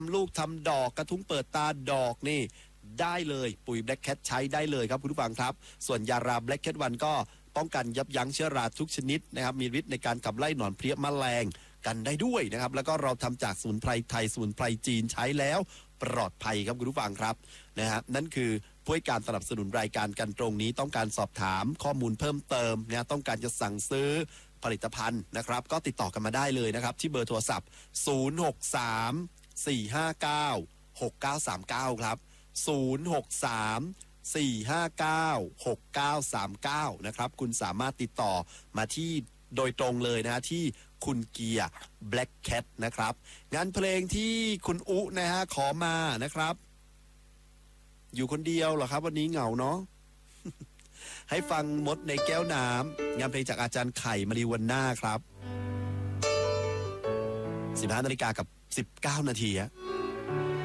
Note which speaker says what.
Speaker 1: ลูกทำดอกกระทุ้งเปิดตาดอกนี่ได้เลยปุ๋ย Black Cat ใช้ได้เลยครับคุณผู้ฟังครับส่วนยารา Black Cat 1ก็ป้องกันยับยั้งเชื้อราทุกชนิดนะครับมีฤทธิ์ในการขับไล่หนอนเพลี้ยแมลงกันได้ด้วยนะครับแล้วก็เราทำจากสมุนไพรไทยสมุนไพรจีนใช้แล้วปลอดภัยครับคุณผู้ฟังครับนะฮะนั่นคือผู้ให้การสนับสนุนรายการกันตรงนี้ต้องการสอบถามข้อมูลเพิ่มเติมนะต้องการจะสั่งซื้อผลิตภัณฑ์นะครับก็ติดต่อกันมาได้เลยนะครับที่เบอร์โทรศัพท์063-459-6939ครับ063-459-6939นะครับคุณสามารถติดต่อมาที่โดยตรงเลยนะฮะที่คุณเกียร์ Black Cat นะครับงานเพลงที่คุณอุนะฮะขอมานะครับอยู่คนเดียวเหรอครับวันนี้เหงาเนาะ ให้ฟังมดในแก้วน้ำงานเพลงจากอาจารย์ไข่มารีวันน่าครับ 15 นาฬิกากับ 19 นาที